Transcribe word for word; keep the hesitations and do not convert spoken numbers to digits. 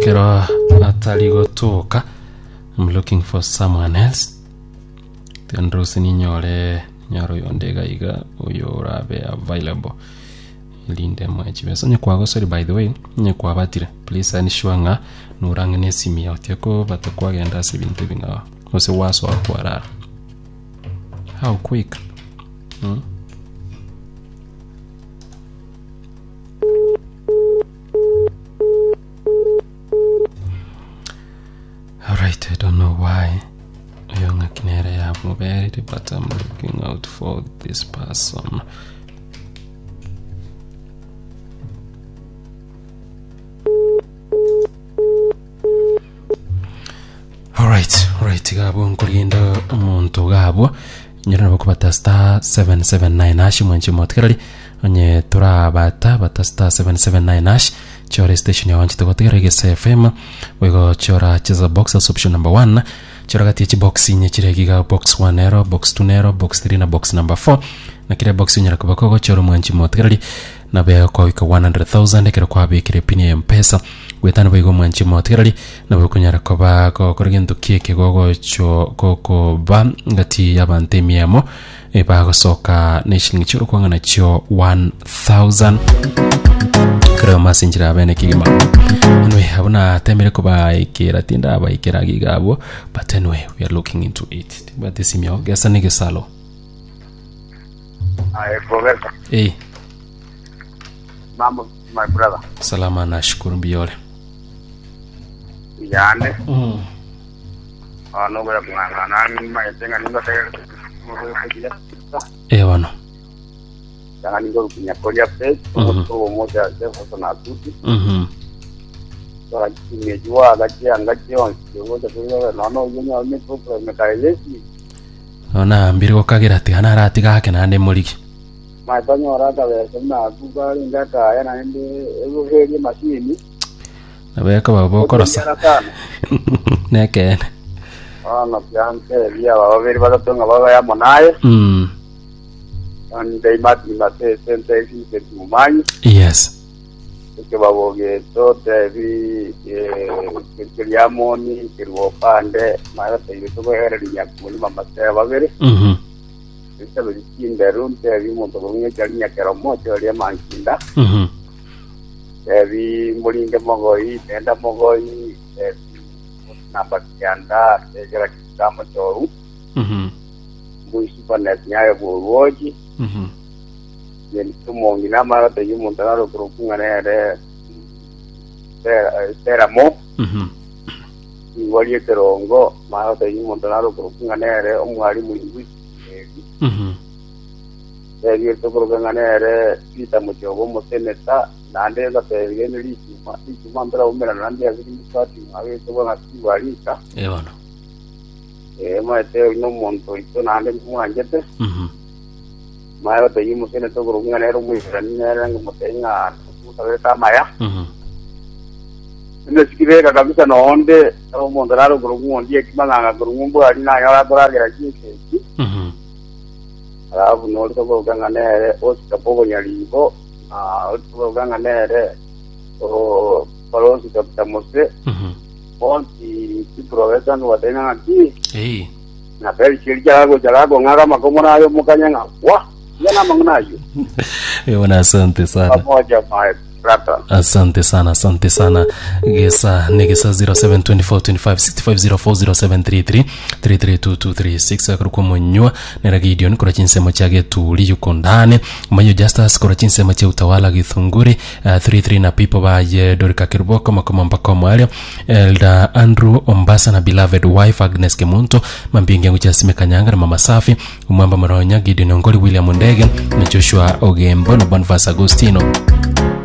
kero atali gotoka. I'm looking for someone else. Tendrusi ni nyore nyaro yondega iga uyo rabe available. Ilinde mwachibe. So nyekwago sorry by the way. Nyekwa batire. Please ensure nga nurangene simi ya utiako batakwa genda sebinte binga. Ose waso akwara. How quick? Hmm? Alright, I don't know why Yonga Kinere have mobility, but I'm looking out for this person. Alright, alright, gabo nkulinda umuntu gabo nyirana bakubata star seven seven nine hash mwenje motkerali onye turabata bata star seven seven nine hash chora station ya wanchi tokotegere F M wego chora cheza box as option number one chora gati chi box nye chiregiga box one ero box two ero box three na box number four na kile box nyara kubako chora mwenje motkerali na be kwa wika one hundred thousand kile kwa be kile pini ya mpesa wetana wego mwenje motkerali na be kunyara koba ko korgendo kieke gogo cho koko ba ngati yabante miamo e ba soka nation chiro kwanga na cho one thousand kero masinjira bene kigima anwe habuna temere ko ba ikera tinda ba ikera gigabo but anyway we are looking into it but this imyo gesa nige salo ay professor eh mama my brother salama na shukuru biole yane mm ah no bera kuna na ni mai tenga ninga te eh wana yana ningo kunya koja pe to moja de na tuti mhm so kimejua gaji angaji on ngoja kwa no no yenya ni problem mekaelesi ona mbiri okagira ati ana rati gake na ne muliki mai banyo rata we na kuba ngata yana ndi ego heri machine na beka babo korosa neke ah no piante via baba veri baba tonga baba ya monaye mm and they might be not sente si mumani yes que babo ge to te vi eh que llamo ni que lo pande mara te yo to era niña como mamá te va a ver mhm este lo distingue un te vi monto con ella que niña que era mucho le manquinda mhm te vi moringa mogoi tenda mogoi eh na bakianda te era kama to mhm muy super nyayo boji mhm yen tumo ngina mara te yo montaro pro kungane ere era mo mhm igual que rongo mara te yo montaro pro kungane ere omwali mulingi mhm eh yo pro kungane ere pita mucho como seneta nande la te viene liti ma liti mandra umera nande azini swati ave to bana tiwalika eh wana eh ma te no monto ito nande muanjete mhm mara te yo mosene to pro kungane ero muy grande era ngo tenga sabe kama ya mhm ndio sikireka kabisa naonde au mondalaro kurunguondie kimanga kurungumbu alina yala toragera kike mhm alafu no to kuganga nere osika pogo nyalimbo ah to kuganga nere o palosi kapita mose mhm onti tiprovesa no watena ati eh na peli chirja go jalago ngara makomona ayo mukanyanga wa yana mangnayo eh wana asante sana pamoja my brother asante sana asante sana gesa negesa zero seven two four two five six five zero four zero seven three three three three two two three six akruko monywa nera gideon kora chinsema chage tuli yuko ndane mayo justice kora chinsema cha utawala githunguri uh, three three na people ba ye dorika kirboko makoma mpaka mwale elda Andrew Ombasa na beloved wife Agnes Kemunto mambinge ngucha sime kanyanga na mama safi umwamba maronya Gideon Ngoli William Ndege na Joshua Ogembo na Bonfas Agostino